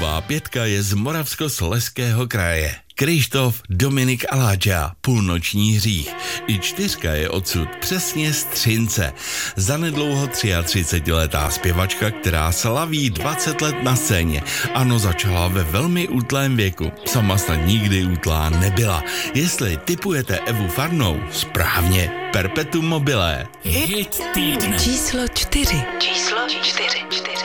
Nová 5 je z Moravskoslezského kraje. Kryštof Dominik Aláča, Půlnoční hřích. I 4 je odsud přesně z Třince. Zanedlouho 33letá zpěvačka, která slaví 20 let na scéně. Ano, začala ve velmi útlém věku. Sama snad nikdy útlá nebyla. Jestli tipujete Evu Farnou, správně, perpetuum mobile. Hit týdne. Číslo 4. Číslo 4.